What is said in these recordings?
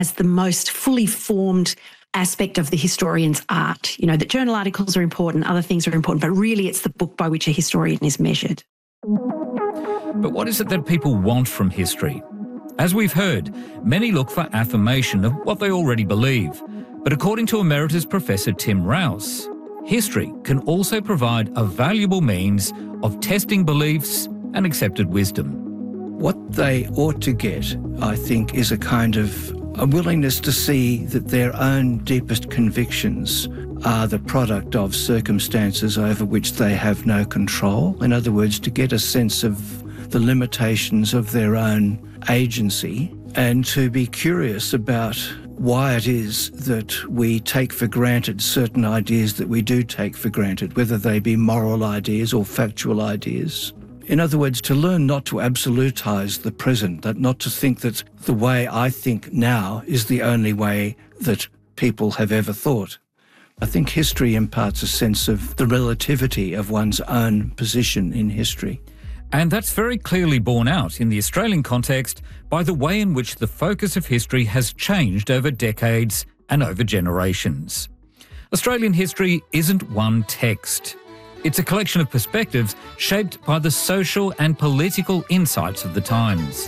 as the most fully formed aspect of the historian's art. You know, that journal articles are important, other things are important, but really it's the book by which a historian is measured. But what is it that people want from history? As we've heard, many look for affirmation of what they already believe. But according to Emeritus Professor Tim Rouse, history can also provide a valuable means of testing beliefs and accepted wisdom. What they ought to get, I think, is a kind of a willingness to see that their own deepest convictions are the product of circumstances over which they have no control. In other words, to get a sense of the limitations of their own agency and to be curious about why it is that we take for granted certain ideas that we do take for granted, whether they be moral ideas or factual ideas. In other words, to learn not to absolutise the present, that not to think that the way I think now is the only way that people have ever thought. I think history imparts a sense of the relativity of one's own position in history. And that's very clearly borne out in the Australian context by the way in which the focus of history has changed over decades and over generations. Australian history isn't one text. It's a collection of perspectives shaped by the social and political insights of the times.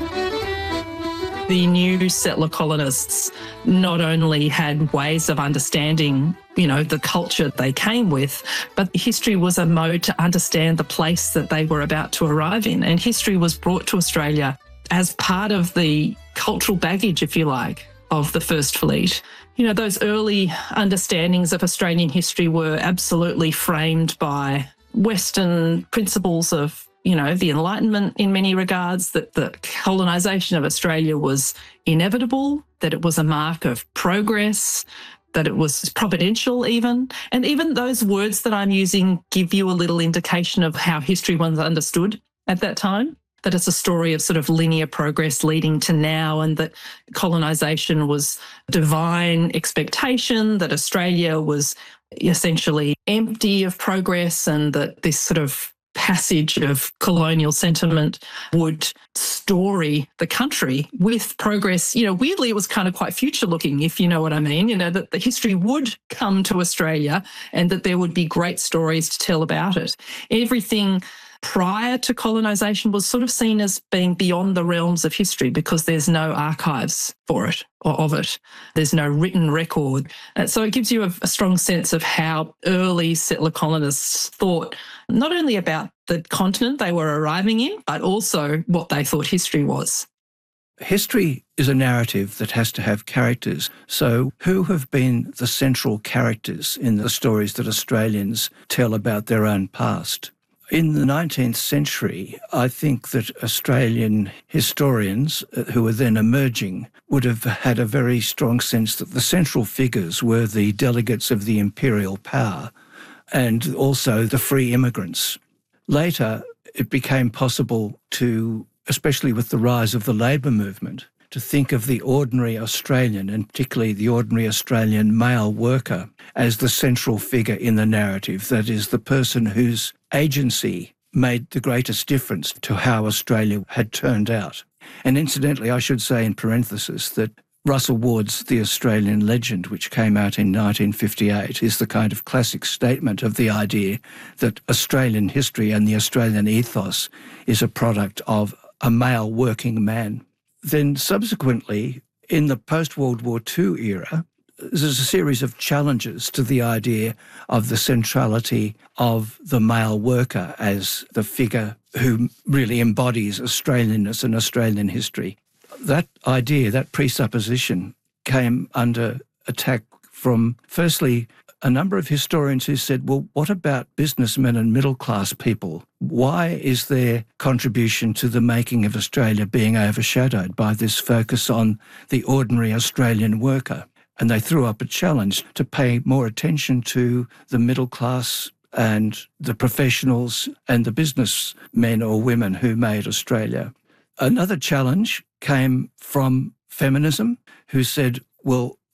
The new settler colonists not only had ways of understanding, the culture they came with, but history was a mode to understand the place that they were about to arrive in. And history was brought to Australia as part of the cultural baggage, if you like, of the First Fleet. Those early understandings of Australian history were absolutely framed by Western principles of the Enlightenment in many regards, that the colonisation of Australia was inevitable, that it was a mark of progress, that it was providential even. And even those words that I'm using give you a little indication of how history was understood at that time, that it's a story of sort of linear progress leading to now, and that colonisation was divine expectation, that Australia was essentially empty of progress, and that this sort of passage of colonial sentiment would story the country with progress. Weirdly, it was kind of quite future-looking, if you know what I mean, that the history would come to Australia and that there would be great stories to tell about it. Everything prior to colonisation was sort of seen as being beyond the realms of history because there's no archives for it or of it. There's no written record. So it gives you a strong sense of how early settler colonists thought not only about the continent they were arriving in, but also what they thought history was. History is a narrative that has to have characters. So who have been the central characters in the stories that Australians tell about their own past? In the 19th century, I think that Australian historians who were then emerging would have had a very strong sense that the central figures were the delegates of the imperial power and also the free immigrants. Later, it became possible to, especially with the rise of the labour movement, to think of the ordinary Australian, and particularly the ordinary Australian male worker, as the central figure in the narrative, that is, the person whose agency made the greatest difference to how Australia had turned out. And incidentally, I should say in parenthesis that Russell Ward's The Australian Legend, which came out in 1958, is the kind of classic statement of the idea that Australian history and the Australian ethos is a product of a male working man. Then subsequently, in the post-World War II era, there's a series of challenges to the idea of the centrality of the male worker as the figure who really embodies Australianness and Australian history. That idea, that presupposition, came under attack from, firstly, a number of historians who said, well, what about businessmen and middle-class people? Why is their contribution to the making of Australia being overshadowed by this focus on the ordinary Australian worker? And they threw up a challenge to pay more attention to the middle class and the professionals and the businessmen or women who made Australia. Another challenge came from feminism, who said, well,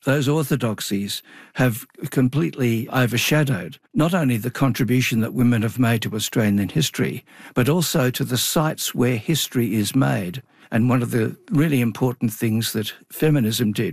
those orthodoxies have completely overshadowed not only the contribution that women have made to Australian history, but also to the sites where history is made. And one of the really important things that feminism did